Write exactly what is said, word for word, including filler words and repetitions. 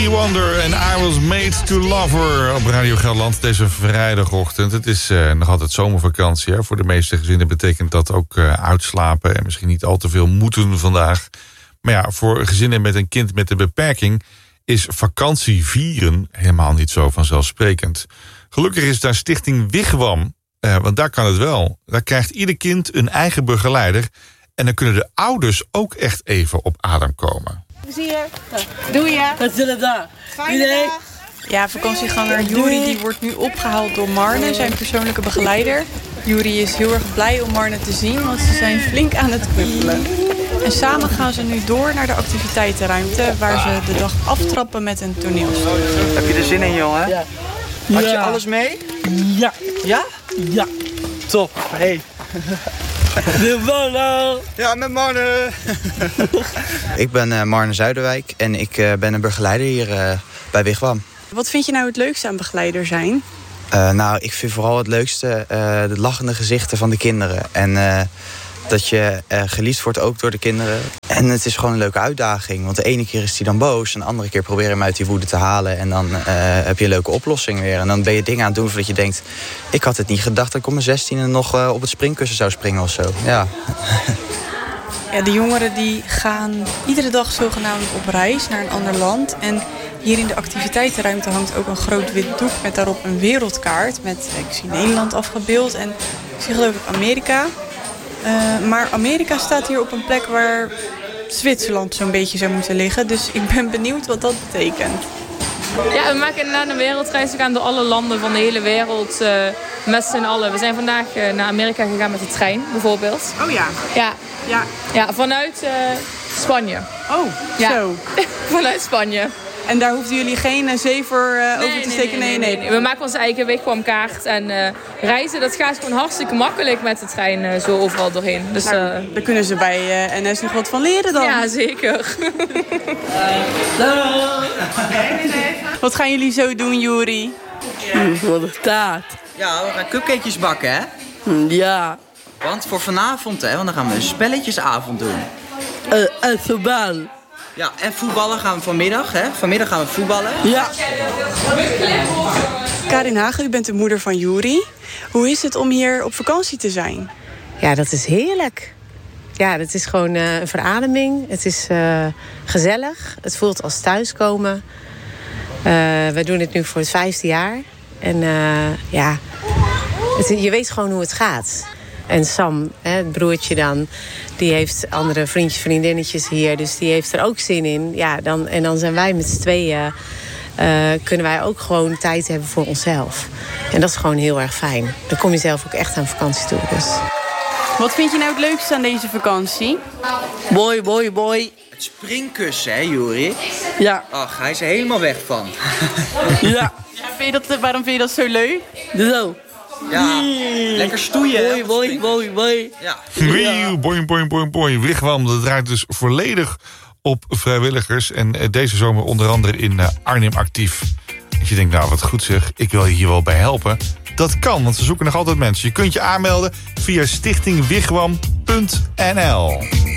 Wonder en I Was Made to Love Her op Radio Gelderland deze vrijdagochtend. Het is uh, nog altijd zomervakantie. Hè? Voor de meeste gezinnen betekent dat ook uh, uitslapen en misschien niet al te veel moeten vandaag. Maar ja, voor gezinnen met een kind met een beperking is vakantie vieren helemaal niet zo vanzelfsprekend. Gelukkig is daar Stichting Wigwam, uh, want daar kan het wel. Daar krijgt ieder kind een eigen begeleider en dan kunnen de ouders ook echt even op adem komen. Zie je? Doe je? Wat zullen daar? Fijne dag. Ja, vakantieganger Juri die wordt nu opgehaald door Marne, zijn persoonlijke begeleider. Juri is heel erg blij om Marne te zien, want ze zijn flink aan het knuffelen. En samen gaan ze nu door naar de activiteitenruimte, waar ze de dag aftrappen met een toneelstuk. Heb je er zin in, jongen? Ja. Had je Ja. alles mee? Ja. Ja? Ja. Top. Hey. De Marne. Ja, met Marne. Ik ben uh, Marne Zuiderwijk en ik uh, ben een begeleider hier uh, bij Wigwam. Wat vind je nou het leukste aan begeleider zijn? Uh, nou, ik vind vooral het leukste uh, de lachende gezichten van de kinderen. En uh, dat je uh, geliefd wordt ook door de kinderen. En het is gewoon een leuke uitdaging. Want de ene keer is hij dan boos. En de andere keer probeer je hem uit die woede te halen. En dan uh, heb je een leuke oplossing weer. En dan ben je dingen aan het doen voordat je denkt... ik had het niet gedacht dat ik om mijn zestiende nog uh, op het springkussen zou springen of zo. Ja. Ja, de jongeren die gaan iedere dag zogenaamd op reis naar een ander land. En hier in de activiteitenruimte hangt ook een groot wit doek met daarop een wereldkaart. Met, ik zie Nederland afgebeeld en ik zie geloof ik Amerika. Uh, maar Amerika staat hier op een plek waar Zwitserland zo'n beetje zou moeten liggen. Dus ik ben benieuwd wat dat betekent. Ja, we maken inderdaad een wereldreis. We gaan door alle landen van de hele wereld uh, met z'n allen. We zijn vandaag uh, naar Amerika gegaan met de trein, bijvoorbeeld. Oh ja. Ja, Ja. ja vanuit uh, Spanje. Oh, Ja. zo. Vanuit Spanje. En daar hoefden jullie geen uh, zee voor uh, Nee, over te nee, steken? nee, nee, nee. We maken onze eigen Wigwamkaart. En uh, reizen, dat gaat gewoon hartstikke makkelijk met de trein uh, zo overal doorheen. Dus, uh, Nou, daar kunnen ze bij uh, N S nog wat van leren dan. ja, zeker. Wat gaan jullie zo doen, Juri? Wat er staat. Ja, we gaan cupcakejes bakken, hè? Ja. Want voor vanavond, hè, want dan gaan we een spelletjesavond doen. Uh, en voetbal. Ja, en voetballen gaan we vanmiddag, hè? Vanmiddag gaan we voetballen. Ja. Karin Hagen, u bent de moeder van Juri. Hoe is het om hier op vakantie te zijn? Ja, dat is heerlijk. Ja, dat is gewoon uh, een verademing. Het is uh, gezellig. Het voelt als thuiskomen. Uh, we doen het nu voor het vijfde jaar. En uh, ja, het, je weet gewoon hoe het gaat. En Sam, hè, het broertje dan, die heeft andere vriendjes, vriendinnetjes hier. Dus die heeft er ook zin in. Ja, dan, en dan zijn wij met z'n tweeën... Uh, kunnen wij ook gewoon tijd hebben voor onszelf. En dat is gewoon heel erg fijn. Dan kom je zelf ook echt aan vakantie toe. Dus. Wat vind je nou het leukste aan deze vakantie? Mooi, mooi, mooi. Het springkussen, hè, Juri? Ja. Ach, hij is er helemaal weg van. Ja. Ja, vind je dat, waarom vind je dat zo leuk? Zo. Ja, lekker stoeien. Mooi, mooi, mooi, mooi. Ja. Wee, boing, boing, boing, boing. Wigwam, dat draait dus volledig op vrijwilligers. En deze zomer onder andere in Arnhem actief. Als je denkt, nou wat goed zeg, ik wil je hier wel bij helpen. Dat kan, want ze zoeken nog altijd mensen. Je kunt je aanmelden via stichting wigwam punt n l.